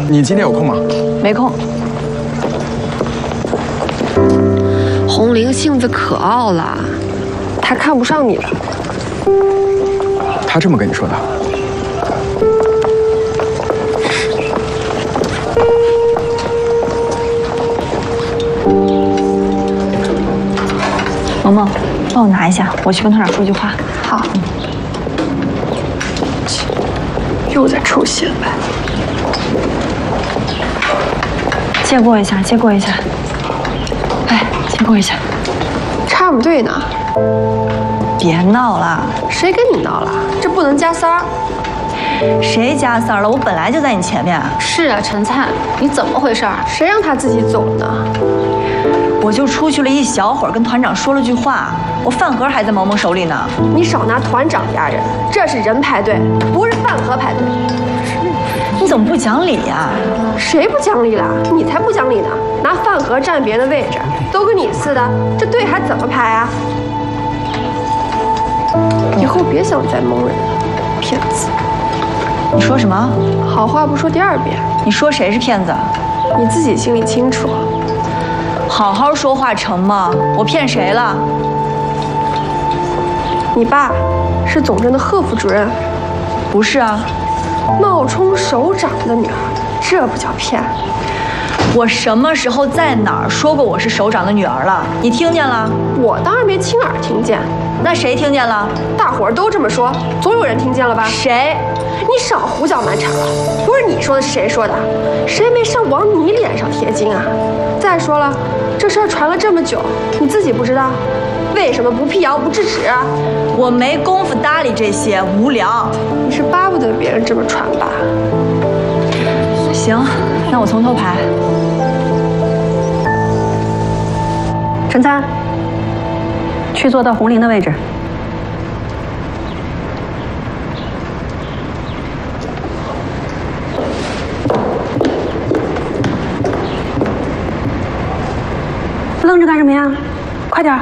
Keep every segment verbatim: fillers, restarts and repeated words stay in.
你今天有空吗？ 没空。 红玲性子可傲了， 她看不上你了。 他这么跟你说的？ 萌萌，帮我拿一下，我去跟团长说句话。 好。又在抽血呗。 借过一下，借过一下。哎，借过一下。 插不对呢。 别闹了。 谁跟你闹了？这不能加塞儿。 谁加塞儿了？我本来就在你前面。 是啊，陈灿，你怎么回事？ 谁让他自己走呢？ 我就出去了一小会儿，跟团长说了句话，我饭盒还在萌萌手里呢。 你少拿团长压人，这是人排队，不是饭盒排队。 你怎么不讲理呀？ 谁不讲理了？你才不讲理呢！拿饭盒占别人的位置，都跟你似的，这队还怎么排啊？以后别想再蒙人了，骗子！ 你说什么？ 好话不说第二遍。 你说谁是骗子？ 你自己心里清楚。 好好说话成吗？我骗谁了？ 你爸是总政的贺副主任。 不是啊。 冒充首长的女儿，这不叫骗。 我什么时候在哪儿说过我是首长的女儿了？你听见了？ 我当然没亲耳听见。 那谁听见了？ 大伙儿都这么说，总有人听见了吧？ 谁？ 你少胡搅蛮缠了！不是你说的，是谁说的？谁没事往你脸上贴金啊？再说了，这事儿传了这么久，你自己不知道？为什么不辟谣不制止啊？ 我没工夫搭理这些，无聊。 你是巴不得别人这么传吧？ 行，那我从头排。 陈灿，去坐到红玲的位置。愣着干什么呀？快点儿！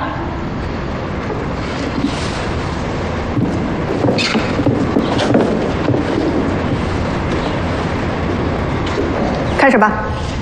开始吧。